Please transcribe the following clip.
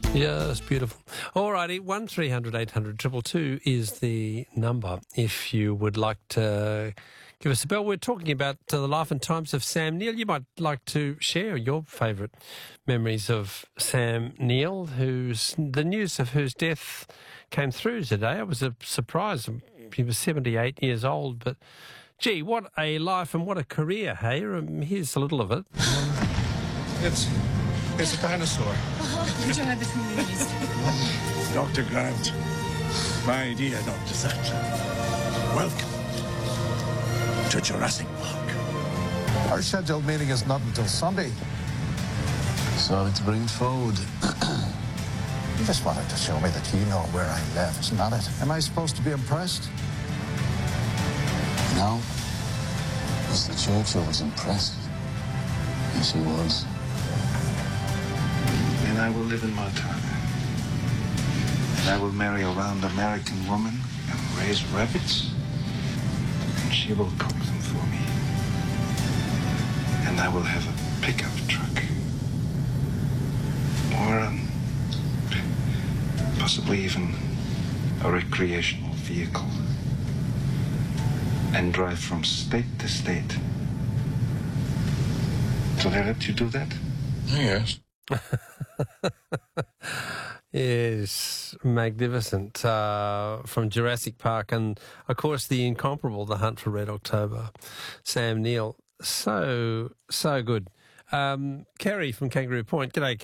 Yeah, that's beautiful. All righty, 1300 800 222 is the number if you would like to give us a bell. We're talking about the life and times of Sam Neill. You might like to share your favourite memories of Sam Neill, the news of whose death came through today. It was a surprise. He was 78 years old, but gee, what a life and what a career, hey? Here's a little of it. It's a dinosaur. Would you have this news? Dr. Grant. My dear Dr. Thatcher. Welcome to Jurassic Park. Our scheduled meeting is not until Sunday. Sorry to bring food. You just wanted to show me that you know where I live, isn't that it? Am I supposed to be impressed? No. Mr. Churchill was impressed. Yes, he was. And I will live in Montana. And I will marry a round American woman and raise rabbits. And she will cook them for me. And I will have a pickup truck. Or possibly even a recreational vehicle. And drive from state to state. Do they let you do that? Yes. Yes, magnificent. From Jurassic Park and, of course, the incomparable The Hunt for Red October. Sam Neill. So good. Kerry from Kangaroo Point. G'day,